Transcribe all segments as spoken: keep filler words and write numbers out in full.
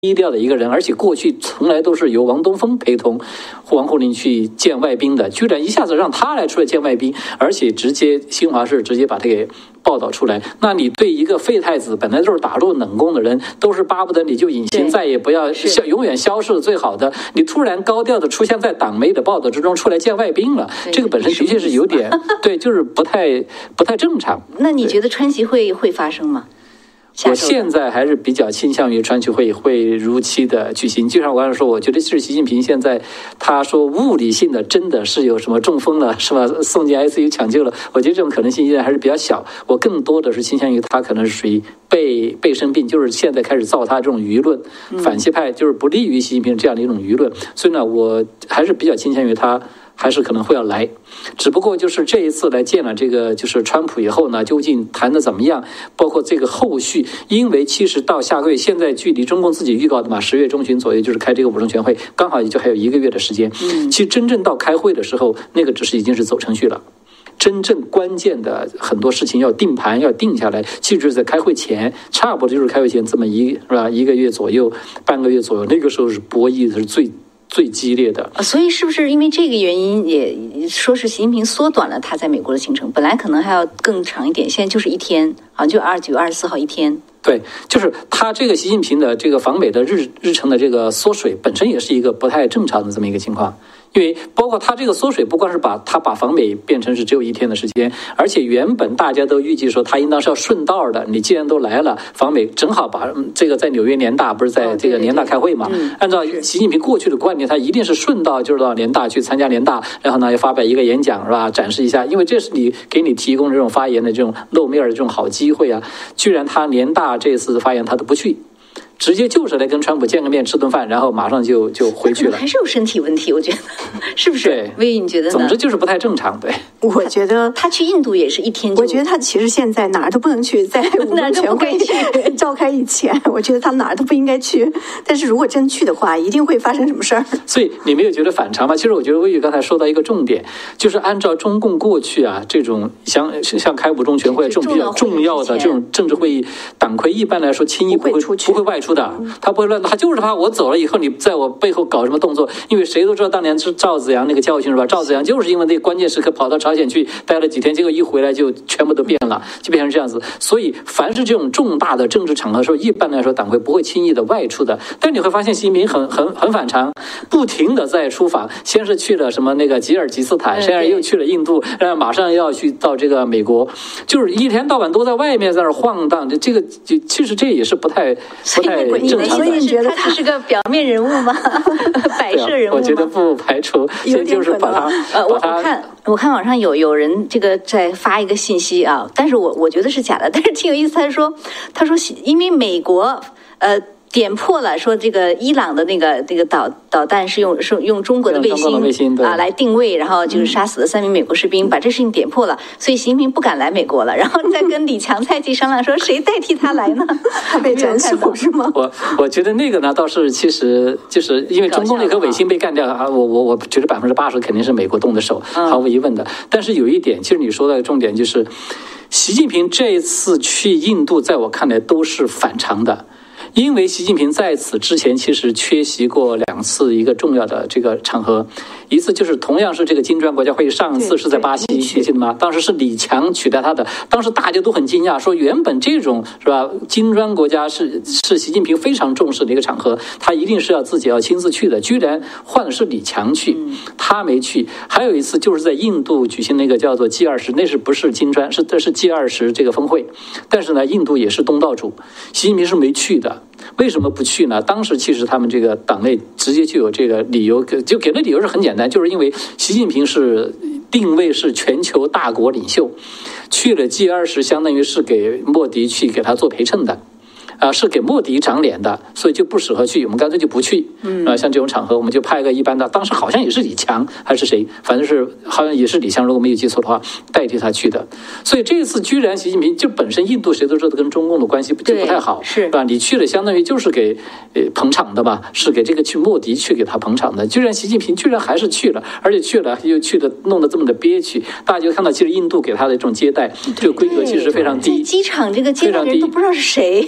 低调的一个人，而且过去从来都是由王东峰陪同王沪宁去见外宾的，居然一下子让他来出来见外宾，而且直接新华社直接把他给报道出来。那你对一个废太子本来都是打入冷宫的人，都是巴不得你就隐形，再也不要消永远消失最好的，你突然高调的出现在党媒的报道之中出来见外宾了，这个本身的确是有点对，就是不太不太正常。 那你觉得川习会会发生吗？ 我现在还是比较倾向于川习会会如期的举行。就像我刚才说，我觉得是习近平现在他说物理性的真的是有什么中风了是吧，送进 I C U 抢救了，我觉得这种可能性依然还是比较小。我更多的是倾向于他可能是属于被被生病，就是现在开始造他这种舆论，反习派就是不利于习近平这样的一种舆论。所以呢，我还是比较倾向于他还是可能会要来，只不过就是这一次来见了这个就是川普以后呢，究竟谈的怎么样，包括这个后续，因为其实到下个月，现在距离中共自己预告的嘛，十月中旬左右就是开这个五中全会，刚好也就还有一个月的时间。其实真正到开会的时候，那个只是已经是走程序了。真正关键的很多事情要定盘要定下来，其实就是在开会前，差不多就是开会前这么一是吧一个月左右，半个月左右，那个时候是博弈是最。最激烈的， 所以是不是因为这个原因，也说是习近平缩短了他在美国的行程？本来可能还要更长一点，现在就是一天，好像就二九、二十四号一天。 对，就是他这个习近平的这个访美的日日程的这个缩水，本身也是一个不太正常的这么一个情况。因为包括他这个缩水，不光是把他把访美变成是只有一天的时间，而且原本大家都预计说他应当是要顺道的，你既然都来了，访美正好把这个在纽约联大不是在这个联大开会嘛？按照习近平过去的观点，他一定是顺道就是到联大去参加联大，然后呢要发表一个演讲是吧？展示一下，因为这是你给你提供这种发言的这种露面的这种好机会啊！居然他联大这次发言他都不去。直接就是来跟川普见个面吃顿饭，然后马上就就回去了。 还是有身体问题，我觉得是不是？ 对， 薇，你觉得呢？ 总之就是不太正常。对， 我觉得他去印度也是一天。 我觉得他其实现在哪儿都不能去，在五中全会召开以前，我觉得他哪儿都不应该去。但是如果真去的话，一定会发生什么事儿。 所以你没有觉得反常吗？其实我觉得薇薇刚才说到一个重点，就是按照中共过去啊这种像像开五中全会这种比较重要的这种政治会议，党魁一般来说轻易不会不会外出的，他不会。他就是怕我走了以后，你在我背后搞什么动作？因为谁都知道当年是赵紫阳那个教训是吧？赵紫阳就是因为那关键时刻跑到朝鲜去待了几天，结果一回来就全部都变了，就变成这样子。所以凡是这种重大的政治场合的时候，一般来说党魁不会轻易的外出的。但你会发现习近平很很很反常，不停的在出访，先是去了什么那个吉尔吉斯坦，现在又去了印度，然后马上要去到这个美国，就是一天到晚都在外面在那晃荡。这个就其实这也是不太不太正常的。 你觉得他只是个表面人物吗？摆设人物吗？ 我觉得不排除，这就是把他呃，我我看我看网上有有人这个在发一个信息啊，但是我我觉得是假的，但是挺有意思。他说他说因为美国呃。点破了说这个伊朗的那个这个导导弹是用是用中国的卫星, 卫星啊来定位，然后就是杀死了三名美国士兵，嗯、把这事情点破了，所以习近平不敢来美国了，然后再跟李强、蔡奇商量说谁代替他来呢？ 他被斩首是吗？ 我我觉得那个呢倒是其实就是因为中共那颗卫星被干掉啊，我我我觉得百分之八十肯定是美国动的手，毫无疑问的。嗯、但是有一点，其实你说的重点就是，习近平这一次去印度，在我看来都是反常的。因为习近平在此之前其实缺席过两次一个重要的这个场合，一次就是同样是这个金砖国家会议，上一次是在巴西，你记得吗？当时是李强取代他的，当时大家都很惊讶，说原本这种是吧，金砖国家是是习近平非常重视的一个场合，他一定是要自己要亲自去的，居然换的是李强去，他没去。还有一次就是在印度举行那个叫做 G 二十，那是不是金砖，是这是 G 二十这个峰会，但是呢，印度也是东道主，习近平是没去的。为什么不去呢？当时其实他们这个党内直接就有这个理由，就给的理由是很简单，就是因为习近平是定位是全球大国领袖，去了 G 二十相当于是给莫迪去给他做陪衬的。啊，是给莫迪长脸的，所以就不适合去，我们干脆就不去。嗯，啊，像这种场合，我们就派一个一般的，当时好像也是李强还是谁，反正是好像也是李强，如果没有记错的话，代替他去的。所以这一次居然习近平就本身印度谁都知道跟中共的关系就不太好， 是吧？你去了相当于就是给呃捧场的嘛，是给这个去莫迪去给他捧场的。居然习近平居然还是去了，而且去了又去的弄得这么的憋屈，大家就看到其实印度给他的这种接待，这个规格其实非常低， 机场这个接待人都不知道是谁。 对、啊。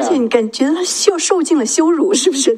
且你感觉他受受尽了羞辱，是不是？